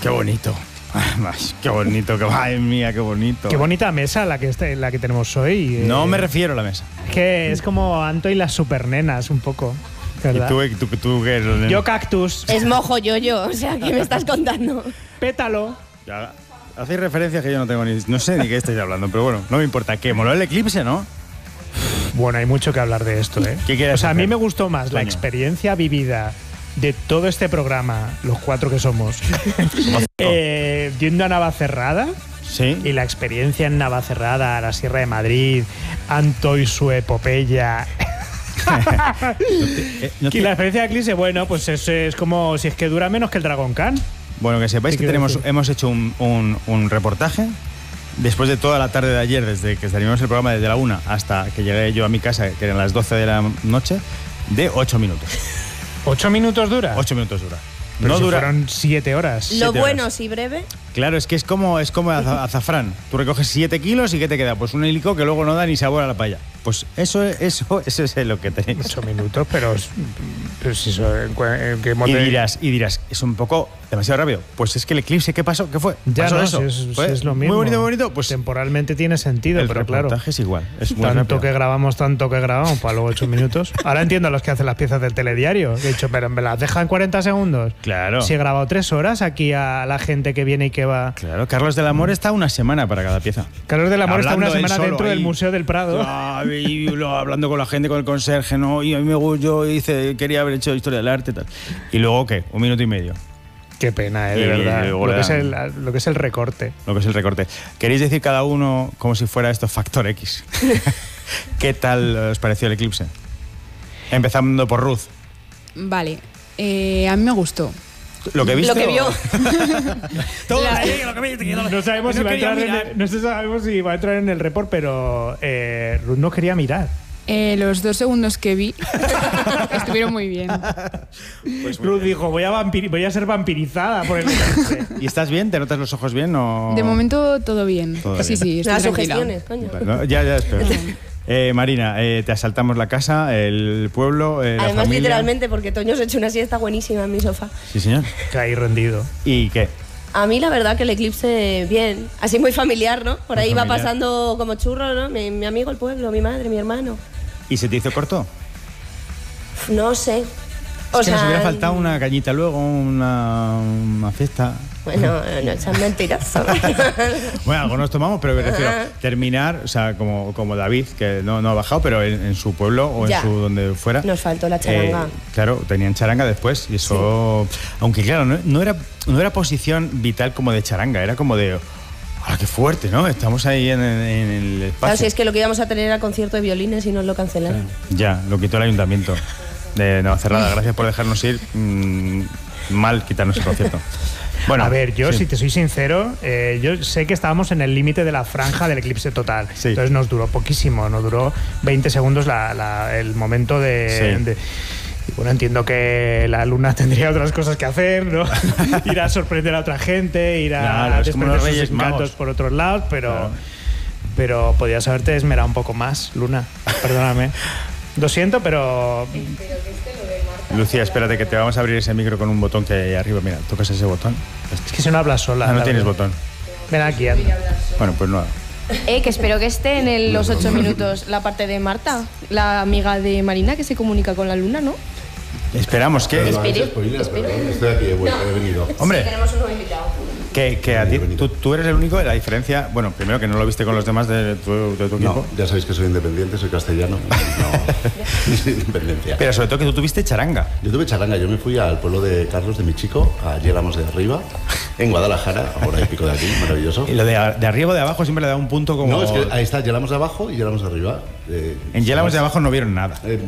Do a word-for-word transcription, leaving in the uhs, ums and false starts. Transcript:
Qué bonito. Ay, qué bonito, qué, ay mía, qué bonito. Qué bonita mesa la que, está, la que tenemos hoy. No eh, me refiero a la mesa. Que es como Anto y las supernenas, un poco. ¿Verdad? ¿Y tú, tú, tú qué eres? Yo cactus. Es mojo yo-yo, o sea, ¿qué me estás contando? Pétalo. Ya, hacéis referencias que yo no tengo ni... No sé ni qué estáis hablando, pero bueno, no me importa. ¿Qué? ¿Moló el eclipse, no? Bueno, hay mucho que hablar de esto, ¿eh? ¿Qué quieres O sea, a mí hacer? me gustó más la Coño. experiencia vivida de todo este programa, los cuatro que somos, eh, yendo a Navacerrada. Sí. Y la experiencia en Navacerrada, la Sierra de Madrid, Anto y su epopeya. Eh, no Y te- la experiencia de Eclipse, bueno, pues es, es como si es que dura menos que el Dragon Khan. Bueno, que sepáis ¿Qué que quiero tenemos, decir? hemos hecho un, un- un reportaje después de toda la tarde de ayer, desde que terminamos el programa desde la una hasta que llegué yo a mi casa, que eran las doce de la noche, de ocho minutos. ¿Ocho minutos dura? ocho minutos dura. Pero no si dura. fueron siete horas. Lo Siete bueno, horas. sí breve. Claro, es que es como, es como aza- azafrán. Tú recoges siete kilos y ¿qué te queda? Pues un helico que luego no da ni sabor a la paella. Pues eso, eso, eso es lo que tenéis. Ocho minutos, pero, pero si eso, ¿en cua- en qué Y mote- dirás, y dirás, es un poco demasiado rápido. Pues es que el eclipse, ¿qué pasó? ¿Qué fue? Ya ¿Pasó no, eso? si es, si Fue es lo mismo. Muy bonito, muy bonito. Pues temporalmente tiene sentido, el pero claro. reportaje es igual. Es muy Tanto rápido. que grabamos, tanto que grabamos, para luego ocho minutos. Ahora entiendo a los que hacen las piezas del telediario. He dicho, pero me las dejan cuarenta segundos. Claro. Si he grabado tres horas aquí a la gente que viene y que va. Claro, Carlos del Amor está una semana para cada pieza. Carlos del Amor está una Hablando él semana solo dentro ahí. del Museo del Prado. Ah, y lo- hablando con la gente, con el conserje, ¿no? Y a mí me gustó, yo hice, quería haber hecho historia del arte y tal. Y luego, ¿qué? Un minuto y medio. Qué pena, eh, Y de verdad. luego Lo le que, es dan- el, lo que es el recorte. Lo que es el recorte. ¿Queréis decir cada uno como si fuera esto Factor X? ¿Qué tal os pareció el eclipse? Empezando por Ruth. Vale, eh, a mí me gustó. ¿Lo que viste? Lo que o- vio. Todo La- ahí, lo que viste, que No sabemos, no si va a quería entrar en mirar. el, no sé- sabemos si va a entrar en el report, pero eh, Ruth no quería mirar. Eh, los dos segundos que vi estuvieron muy bien. Pues muy Ruth bien. dijo, voy a, vampiri- voy a ser vampirizada por el eclipse. ¿Y estás bien? ¿Te notas los ojos bien o...? De momento todo bien. Todo sí, bien. sí, estoy Las tranquila. sugestiones, coño. No, ya, ya, espero. Eh, Marina, eh, te asaltamos la casa, el pueblo, eh, la Además, familia. literalmente, porque Toño se ha hecho una siesta buenísima en mi sofá. Sí, señor. Caí rendido. ¿Y qué? A mí la verdad que el eclipse, bien. Así muy familiar, ¿no? Por Muy ahí va familiar. pasando como churro, ¿no? Mi, mi amigo el pueblo, mi madre, mi hermano. ¿Y se te hizo corto? No sé. O Es que nos sea, hubiera faltado una cañita luego, una, una fiesta. Bueno, no seas mentiroso. Bueno, algo nos tomamos, pero me refiero Ajá. terminar, o sea, como, como David, que no, no ha bajado, pero en, en su pueblo o Ya. en su donde fuera. Nos faltó la charanga. eh, claro, tenían charanga después y eso. Aunque claro, no, no era, no era posición vital como de charanga, era como de. ¡Ah, qué fuerte, ¿no? Estamos ahí en, en- en el espacio. Claro, si es que lo que íbamos a tener era concierto de violines y nos lo cancelaron. Ya, lo quitó el ayuntamiento de Navacerrada. Gracias por dejarnos ir. Mm, mal quitarnos el concierto. Bueno, a ver, yo, sí. si te soy sincero, eh, yo sé que estábamos en el límite de la franja del eclipse total. Sí. Entonces nos duró poquísimo, nos duró veinte segundos la- la- el momento de... Sí. de- y bueno, entiendo que la luna tendría otras cosas que hacer, ¿no? Ir a sorprender a otra gente, ir a Claro, es como desprender los sus Reyes encantos Magos. por otros lados, pero, Claro. pero podías haberte esmerado un poco más, Luna. Perdóname. Lo siento, pero Lucía, espérate que te vamos a abrir ese micro con un botón que hay arriba. Mira, tocas ese botón. es que si no hablas sola. Ah, no la tienes verdad. botón. Ven aquí, anda. Bueno, pues no. Eh, que espero que esté en el- los ocho minutos la parte de Marta, la amiga de Marina que se comunica con la luna, ¿no? Esperamos que. Perdón, Espere, spoiler, espere. perdón, estoy aquí, he, vuelto, he venido. Hombre, Tenemos un nuevo invitado. que, que a ti, tú, tú eres el único de la diferencia. Bueno, primero que no lo viste con los demás de tu, de tu equipo. No, ya sabéis que soy independiente, soy castellano. No, soy independencia. Pero sobre todo que tú tuviste charanga. Yo tuve charanga, yo me fui al pueblo de Carlos, de mi chico, a Yélamos de Arriba, en Guadalajara, ahora y pico de aquí, maravilloso. Y lo de, de arriba o de abajo siempre le da un punto como. No, es que ahí está Yélamos de abajo y Yélamos de Arriba. Eh, En Yélamos de abajo no vieron nada. eh,